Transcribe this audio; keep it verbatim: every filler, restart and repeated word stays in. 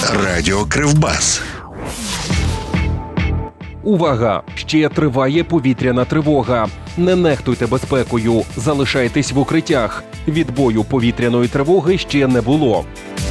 Радіо Кривбас. Увага! Ще триває повітряна тривога. Не нехтуйте безпекою, залишайтесь в укриттях. Відбою повітряної тривоги ще не було.